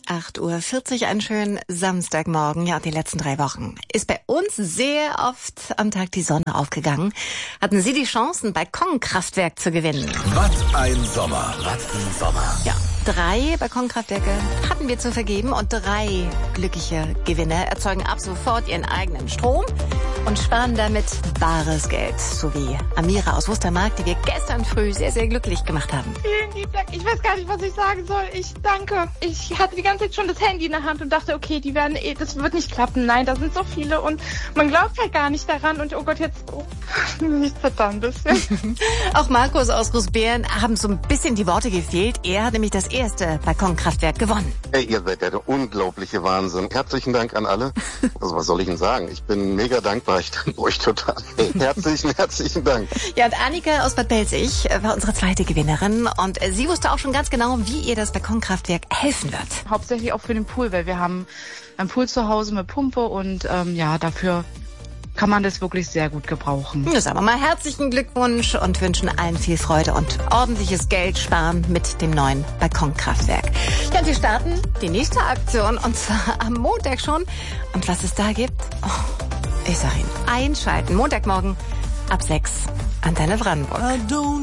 8:40 Uhr, einen schönen Samstagmorgen. Ja, die letzten 3 Wochen ist bei uns sehr oft am Tag die Sonne aufgegangen. Hatten Sie die Chance, ein Balkonkraftwerk zu gewinnen? Was ein Sommer, was ein Sommer. Ja, 3 Balkonkraftwerke hatten wir zu vergeben und 3 glückliche Gewinner erzeugen ab sofort ihren eigenen Strom und sparen damit bares Geld. So wie Amira aus Wustermark, die wir gestern früh sehr, sehr glücklich gemacht haben. Vielen lieben Dank. Ich weiß gar nicht, was ich sagen soll. Ich danke. Ich hatte die ganze Zeit schon das Handy in der Hand und dachte, okay, das wird nicht klappen. Nein, da sind so viele und man glaubt halt gar nicht daran. Und oh Gott, jetzt nichts Verdammtes. Auch Markus aus Großbären haben so ein bisschen die Worte gefehlt. Er hat nämlich das erste Balkonkraftwerk gewonnen. Hey, ihr seid ja der unglaubliche Wahnsinn. Herzlichen Dank an alle. Also was soll ich Ihnen sagen? Ich bin mega dankbar. Ich danke euch total. Hey, herzlichen Dank. Ja, und Annika aus Bad Belzig war unsere zweite Gewinnerin und sie wusste auch schon ganz genau, wie ihr das Balkonkraftwerk helfen wird. Hauptsächlich auch für den Pool, weil wir haben einen Pool zu Hause mit Pumpe und dafür kann man das wirklich sehr gut gebrauchen. Ja, sagen wir mal herzlichen Glückwunsch und wünschen allen viel Freude und ordentliches Geld sparen mit dem neuen Balkonkraftwerk. Ja, und wir starten die nächste Aktion und zwar am Montag schon. Und was es da gibt, ich sag Ihnen, einschalten. Montagmorgen ab 6 Antenne Brandenburg.